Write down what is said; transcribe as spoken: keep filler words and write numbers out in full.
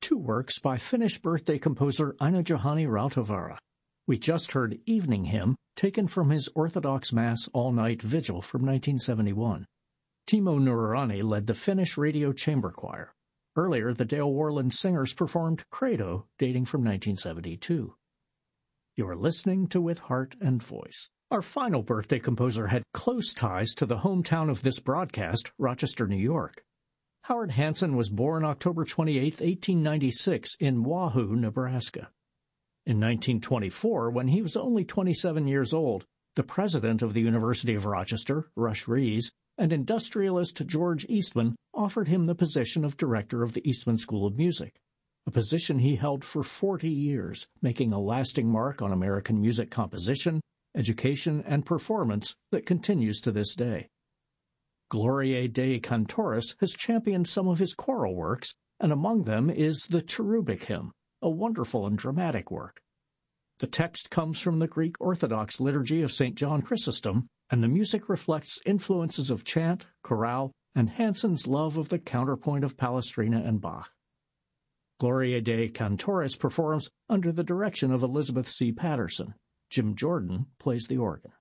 two works by Finnish birthday composer Aino-Juhani Rautavaara. We just heard Evening Hymn, taken from his Orthodox Mass all-night vigil from nineteen seventy-one. Timo Nuorani led the Finnish Radio Chamber Choir. Earlier, the Dale Worland Singers performed Credo, dating from nineteen seventy-two. You're listening to With Heart and Voice. Our final birthday composer had close ties to the hometown of this broadcast, Rochester, New York. Howard Hanson was born October twenty-eighth, eighteen ninety-six, in Wahoo, Nebraska. In nineteen twenty-four, when he was only twenty-seven years old, the president of the University of Rochester, Rush Rhees, and industrialist George Eastman offered him the position of director of the Eastman School of Music, a position he held for forty years, making a lasting mark on American music composition, education, and performance that continues to this day. Gloria Dei Cantoris has championed some of his choral works, and among them is the Cherubic Hymn, a wonderful and dramatic work. The text comes from the Greek Orthodox liturgy of Saint John Chrysostom, and the music reflects influences of chant, chorale, and Hanson's love of the counterpoint of Palestrina and Bach. Gloria Dei Cantoris performs under the direction of Elizabeth C. Patterson. Jim Jordan plays the organ.